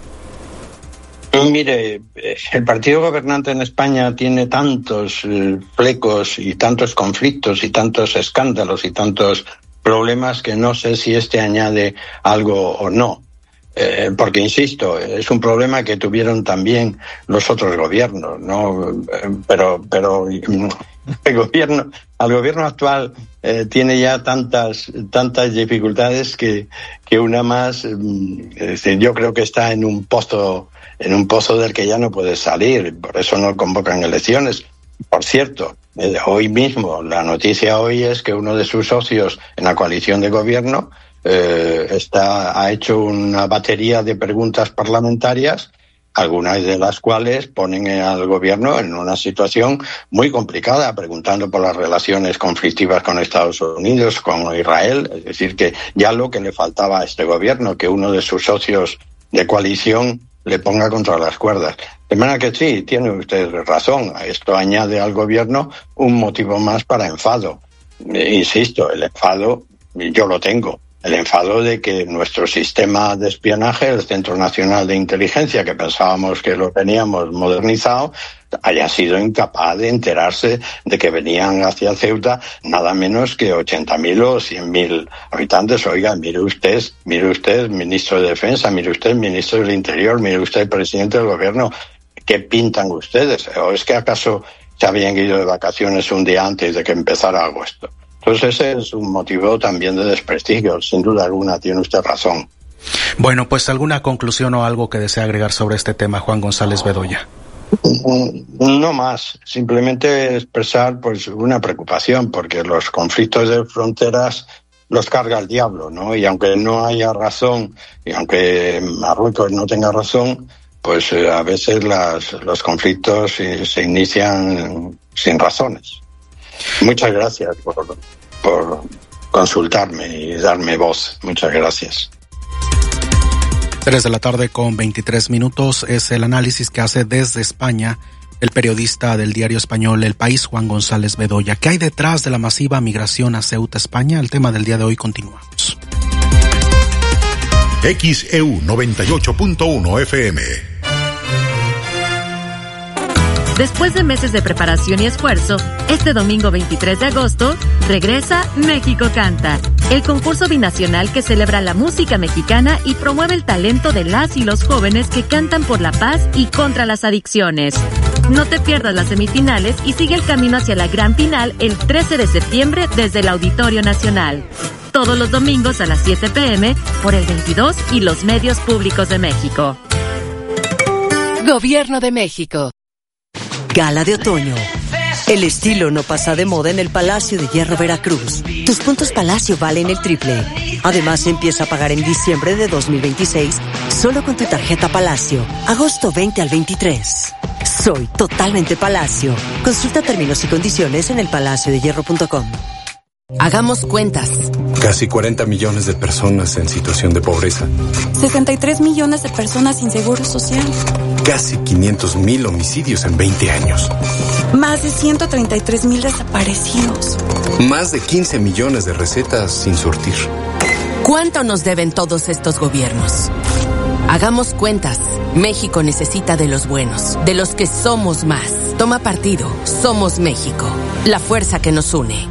Mire, el partido gobernante en España tiene tantos flecos y tantos conflictos y tantos escándalos y tantos problemas que no sé si añade algo o no. Porque, insisto, es un problema que tuvieron también los otros gobiernos, ¿no? Pero el gobierno actual tiene ya tantas dificultades que una más, yo creo que está en un pozo del que ya no puede salir. Por eso no convocan elecciones. Por cierto, hoy mismo, la noticia hoy es que uno de sus socios en la coalición de gobierno ha hecho una batería de preguntas parlamentarias, algunas de las cuales ponen al gobierno en una situación muy complicada, preguntando por las relaciones conflictivas con Estados Unidos, con Israel. Es decir, que ya lo que le faltaba a este gobierno, que uno de sus socios de coalición le ponga contra las cuerdas. De manera que sí, tiene usted razón. Esto añade al gobierno un motivo más para enfado. Insisto, el enfado yo lo tengo. El enfado de que nuestro sistema de espionaje, el Centro Nacional de Inteligencia, que pensábamos que lo teníamos modernizado, haya sido incapaz de enterarse de que venían hacia Ceuta nada menos que 80.000 o 100.000 habitantes. Oiga, mire usted, ministro de Defensa, mire usted, ministro del Interior, mire usted, presidente del Gobierno, ¿qué pintan ustedes? ¿O es que acaso se habían ido de vacaciones un día antes de que empezara agosto? Entonces ese es un motivo también de desprestigio, sin duda alguna, tiene usted razón. Bueno, pues alguna conclusión o algo que desea agregar sobre este tema, Juan González Bedoya. No más, simplemente expresar pues una preocupación, porque los conflictos de fronteras los carga el diablo, ¿no? Y aunque no haya razón, y aunque Marruecos no tenga razón, pues a veces los conflictos se inician sin razones. Muchas gracias por consultarme y darme voz. Muchas gracias. 3:23 p.m. es el análisis que hace desde España el periodista del diario español El País, Juan González Bedoya. ¿Qué hay detrás de la masiva migración a Ceuta, España? El tema del día de hoy, continuamos. XEU 98.1 FM. Después de meses de preparación y esfuerzo, este domingo 23 de agosto, regresa México Canta, el concurso binacional que celebra la música mexicana y promueve el talento de las y los jóvenes que cantan por la paz y contra las adicciones. No te pierdas las semifinales y sigue el camino hacia la gran final el 13 de septiembre desde el Auditorio Nacional. Todos los domingos a las 7 p.m. por el 22 y los medios públicos de México. Gobierno de México. Gala de otoño. El estilo no pasa de moda en el Palacio de Hierro Veracruz. Tus puntos Palacio valen el triple. Además, empieza a pagar en diciembre de 2026 solo con tu tarjeta Palacio. Agosto 20 al 23. Soy totalmente Palacio. Consulta términos y condiciones en elpalaciodehierro.com. Hagamos cuentas. Casi 40 millones de personas en situación de pobreza. 63 millones de personas sin seguro social. Casi 500,000 homicidios en 20 años. Más de 133,000 desaparecidos. Más de 15 millones de recetas sin surtir. ¿Cuánto nos deben todos estos gobiernos? Hagamos cuentas. México necesita de los buenos, de los que somos más. Toma partido. Somos México. La fuerza que nos une.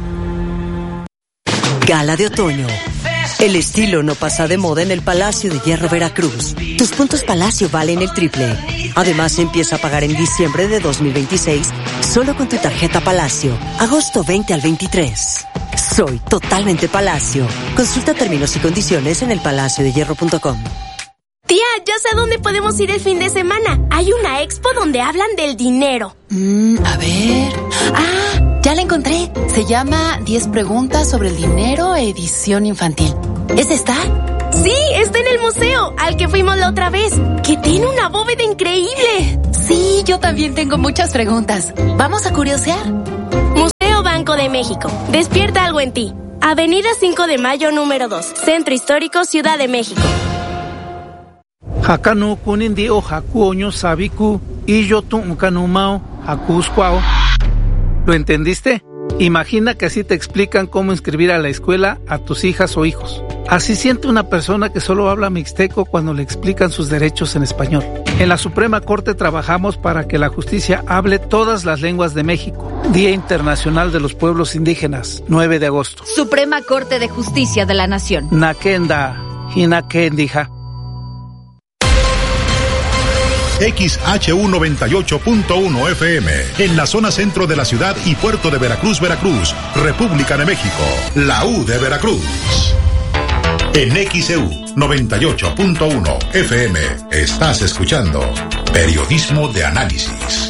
Gala de otoño. El estilo no pasa de moda en el Palacio de Hierro Veracruz. Tus puntos Palacio valen el triple. Además, empieza a pagar en diciembre de 2026 solo con tu tarjeta Palacio. Agosto 20 al 23. Soy totalmente Palacio. Consulta términos y condiciones en elpalaciodehierro.com. Tía, ya sé a dónde podemos ir el fin de semana. Hay una expo donde hablan del dinero. A ver... ya la encontré. Se llama 10 preguntas sobre el dinero, edición infantil. ¿Es esta? Sí, está en el museo, al que fuimos la otra vez, que tiene una bóveda increíble. Sí, yo también tengo muchas preguntas. ¿Vamos a curiosear? Museo Banco de México. Despierta algo en ti. Avenida 5 de Mayo, número 2. Centro Histórico, Ciudad de México. Hakanu kunindi o hakuoño sabiku y yo tu kanumao hakuskwao. ¿Lo entendiste? Imagina que así te explican cómo inscribir a la escuela a tus hijas o hijos. Así siente una persona que solo habla mixteco cuando le explican sus derechos en español. En la Suprema Corte trabajamos para que la justicia hable todas las lenguas de México. Día Internacional de los Pueblos Indígenas, 9 de agosto. Suprema Corte de Justicia de la Nación. Nakenda, Hinakendija. XHU 98.1 FM, en la zona centro de la ciudad y puerto de Veracruz, Veracruz, República de México, la U de Veracruz. En XEU 98.1 FM, estás escuchando Periodismo de Análisis.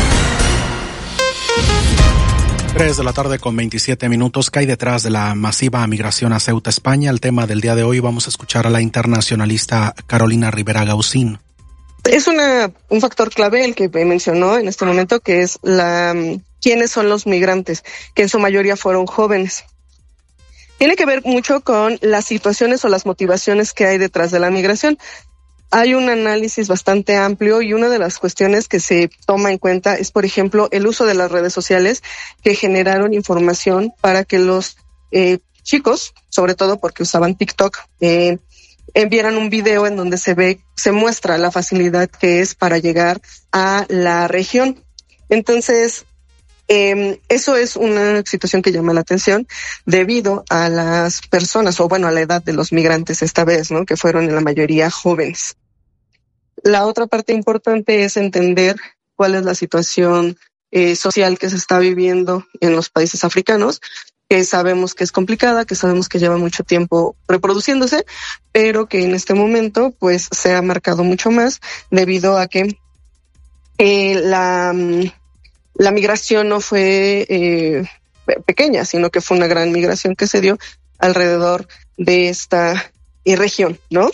3 de la tarde con 27 minutos. ¿Qué hay detrás de la masiva migración a Ceuta, España? El tema del día de hoy, vamos a escuchar a la internacionalista Carolina Rivera Gaucín. Es un factor clave el que mencionó en este momento, que es quiénes son los migrantes, que en su mayoría fueron jóvenes. Tiene que ver mucho con las situaciones o las motivaciones que hay detrás de la migración. Hay un análisis bastante amplio y una de las cuestiones que se toma en cuenta es, por ejemplo, el uso de las redes sociales que generaron información para que los chicos, sobre todo porque usaban TikTok, enviaran un video en donde se muestra la facilidad que es para llegar a la región. Entonces, eso es una situación que llama la atención debido a las personas, o bueno, a la edad de los migrantes esta vez, ¿no? Que fueron en la mayoría jóvenes. La otra parte importante es entender cuál es la situación social que se está viviendo en los países africanos, que sabemos que es complicada, que sabemos que lleva mucho tiempo reproduciéndose, pero que en este momento pues se ha marcado mucho más debido a que la migración no fue pequeña, sino que fue una gran migración que se dio alrededor de esta región, ¿no?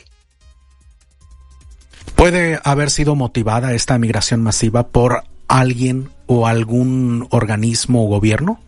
¿Puede haber sido motivada esta migración masiva por alguien o algún organismo o gobierno?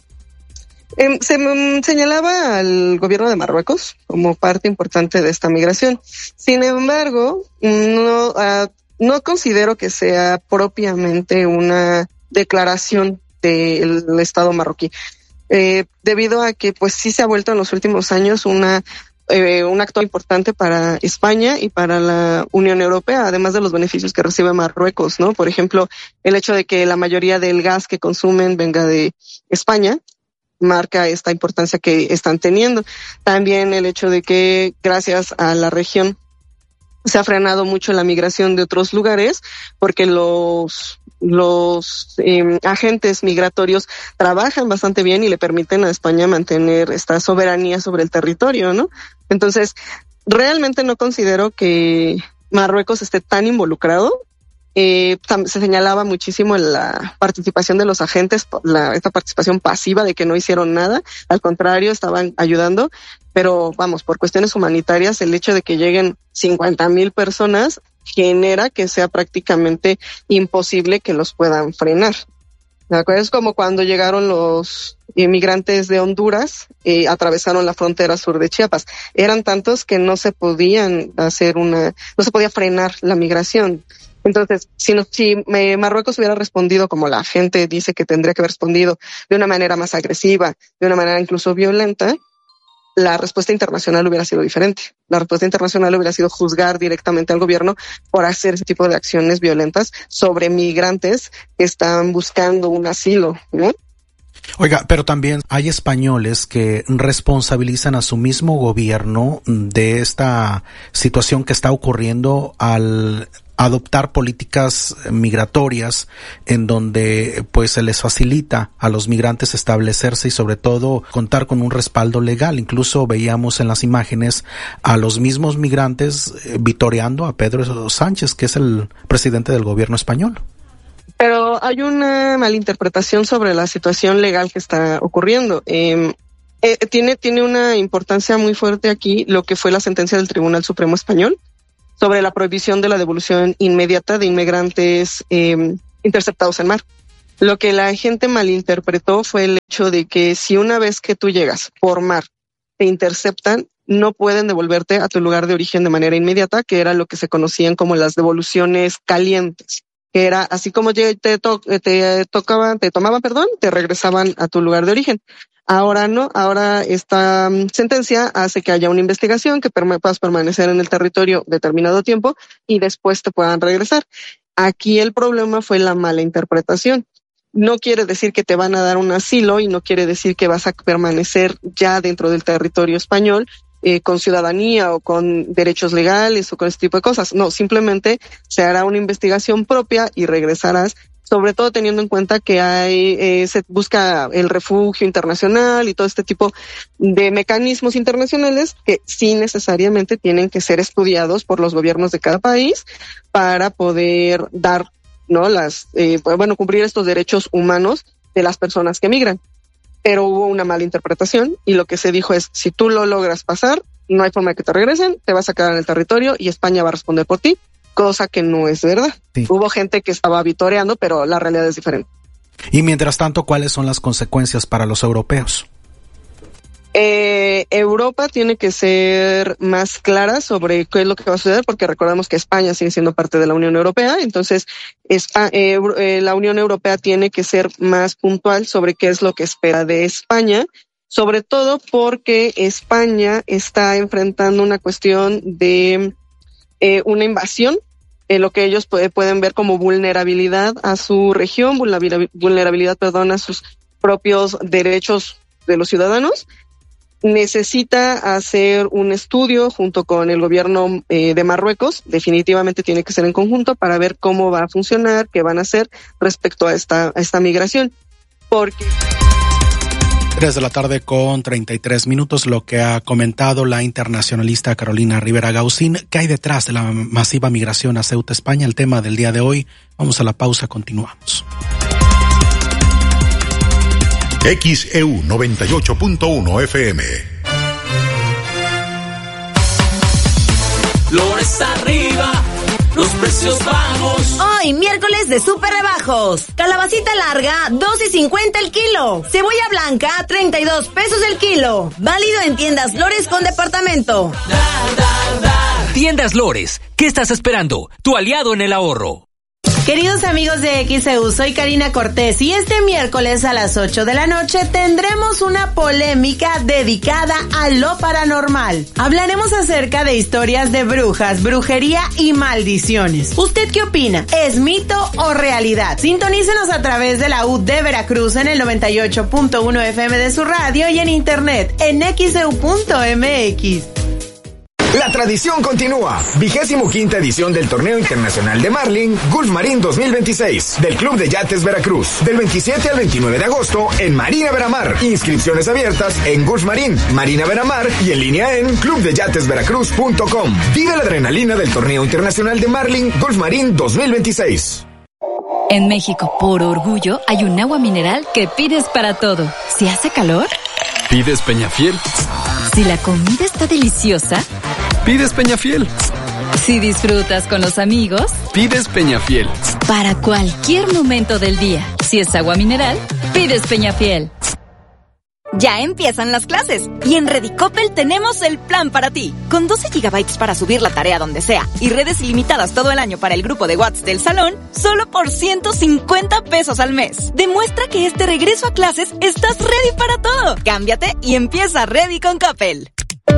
Se señalaba al gobierno de Marruecos como parte importante de esta migración. Sin embargo, no considero que sea propiamente una declaración del Estado marroquí, debido a que pues sí se ha vuelto en los últimos años un actor importante para España y para la Unión Europea, además de los beneficios que recibe Marruecos, ¿no? Por ejemplo, el hecho de que la mayoría del gas que consumen venga de España marca esta importancia que están teniendo. También el hecho de que gracias a la región se ha frenado mucho la migración de otros lugares, porque los agentes migratorios trabajan bastante bien y le permiten a España mantener esta soberanía sobre el territorio, ¿no? Entonces, realmente no considero que Marruecos esté tan involucrado. Se señalaba muchísimo en la participación de los agentes, esta participación pasiva de que no hicieron nada, al contrario, estaban ayudando, pero vamos, por cuestiones humanitarias, el hecho de que lleguen 50,000 personas genera que sea prácticamente imposible que los puedan frenar. Es como cuando llegaron los inmigrantes de Honduras, atravesaron la frontera sur de Chiapas. Eran tantos que no se podía frenar la migración. Entonces, si Marruecos hubiera respondido como la gente dice que tendría que haber respondido, de una manera más agresiva, de una manera incluso violenta, la respuesta internacional hubiera sido diferente. La respuesta internacional hubiera sido juzgar directamente al gobierno por hacer ese tipo de acciones violentas sobre migrantes que están buscando un asilo, ¿no? Oiga, pero también hay españoles que responsabilizan a su mismo gobierno de esta situación que está ocurriendo al adoptar políticas migratorias en donde pues se les facilita a los migrantes establecerse y sobre todo contar con un respaldo legal. Incluso veíamos en las imágenes a los mismos migrantes vitoreando a Pedro Sánchez, que es el presidente del gobierno español. Pero hay una malinterpretación sobre la situación legal que está ocurriendo. Tiene una importancia muy fuerte aquí lo que fue la sentencia del Tribunal Supremo Español sobre la prohibición de la devolución inmediata de inmigrantes interceptados en mar. Lo que la gente malinterpretó fue el hecho de que si una vez que tú llegas por mar te interceptan, no pueden devolverte a tu lugar de origen de manera inmediata, que era lo que se conocían como las devoluciones calientes, que era así como te tomaban, te regresaban a tu lugar de origen. Ahora no, ahora esta sentencia hace que haya una investigación, que puedas permanecer en el territorio determinado tiempo y después te puedan regresar. Aquí el problema fue la mala interpretación. No quiere decir que te van a dar un asilo y no quiere decir que vas a permanecer ya dentro del territorio español con ciudadanía o con derechos legales o con este tipo de cosas. No, simplemente se hará una investigación propia y regresarás, sobre todo teniendo en cuenta que se busca el refugio internacional y todo este tipo de mecanismos internacionales que sí necesariamente tienen que ser estudiados por los gobiernos de cada país para poder dar, ¿no? Cumplir estos derechos humanos de las personas que migran. Pero hubo una mala interpretación y lo que se dijo es, si tú lo logras pasar, no hay forma de que te regresen, te vas a quedar en el territorio y España va a responder por ti, cosa que no es verdad. Sí. Hubo gente que estaba vitoreando, pero la realidad es diferente. Y mientras tanto, ¿cuáles son las consecuencias para los europeos? Europa tiene que ser más clara sobre qué es lo que va a suceder, porque recordemos que España sigue siendo parte de la Unión Europea, entonces la Unión Europea tiene que ser más puntual sobre qué es lo que espera de España, sobre todo porque España está enfrentando una cuestión de una invasión, lo que ellos pueden ver como vulnerabilidad a su región, vulnerabilidad a sus propios derechos de los ciudadanos. Necesita hacer un estudio junto con el gobierno de Marruecos, definitivamente tiene que ser en conjunto para ver cómo va a funcionar, qué van a hacer respecto a esta migración. Porque 3:33 p.m, lo que ha comentado la internacionalista Carolina Rivera Gaucín. ¿Qué hay detrás de la masiva migración a Ceuta, España? El tema del día de hoy. Vamos a la pausa, continuamos. XEU 98.1 FM. Flores arriba, los precios bajos. Hoy, miércoles de súper rebajos. Calabacita larga, 2.50 el kilo. Cebolla blanca, 32 pesos el kilo. Válido en tiendas Lores con departamento. Tiendas Lores, ¿qué estás esperando? Tu aliado en el ahorro. Queridos amigos de XEU, soy Karina Cortés y este miércoles a las 8 de la noche tendremos una polémica dedicada a lo paranormal. Hablaremos acerca de historias de brujas, brujería y maldiciones. ¿Usted qué opina? ¿Es mito o realidad? Sintonícenos a través de la UD de Veracruz en el 98.1 FM de su radio y en internet en xeu.mx. La tradición continúa. 25ª edición del Torneo Internacional de Marlin Gulf Marín 2026 del Club de Yates Veracruz. Del 27 al 29 de agosto en Marina Veramar. Inscripciones abiertas en Gulf Marín, Marina Veramar y en línea en clubdeyatesveracruz.com. Vive la adrenalina del Torneo Internacional de Marlin Gulf Marín 2026. En México, por orgullo, hay un agua mineral que pides para todo. Si hace calor, pides Peñafiel. Si la comida está deliciosa, pides Peñafiel. Si disfrutas con los amigos, pides Peñafiel. Para cualquier momento del día, si es agua mineral, pides Peñafiel. Ya empiezan las clases y en Redicopel tenemos el plan para ti. Con 12 GB para subir la tarea donde sea y redes ilimitadas todo el año para el grupo de WhatsApp del salón, solo por 150 pesos al mes. Demuestra que este regreso a clases estás ready para todo. Cámbiate y empieza Ready con Coppel.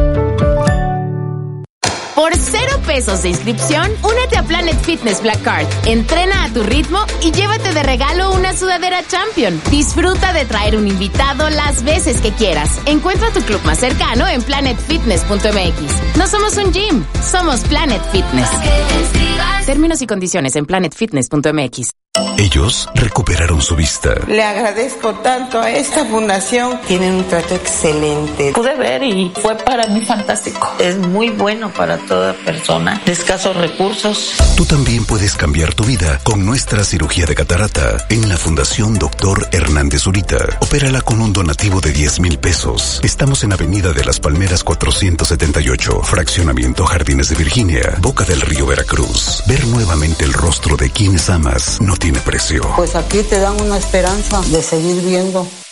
Por 0 pesos de inscripción, únete a Planet Fitness Black Card. Entrena a tu ritmo y llévate de regalo una sudadera Champion. Disfruta de traer un invitado las veces que quieras. Encuentra tu club más cercano en planetfitness.mx. No somos un gym, somos Planet Fitness. Términos y condiciones en planetfitness.mx. Ellos recuperaron su vista. Le agradezco tanto a esta fundación. Tienen un trato excelente. Pude ver y fue para mí fantástico. Es muy bueno para toda persona de escasos recursos. Tú también puedes cambiar tu vida con nuestra cirugía de catarata en la Fundación Dr. Hernández Zurita. Opérala con un donativo de 10,000 pesos. Estamos en Avenida de las Palmeras 478, Fraccionamiento Jardines de Virginia, Boca del Río, Veracruz. Ver nuevamente el rostro de quienes amas no tiene precio. Pues aquí te dan una esperanza de seguir viendo.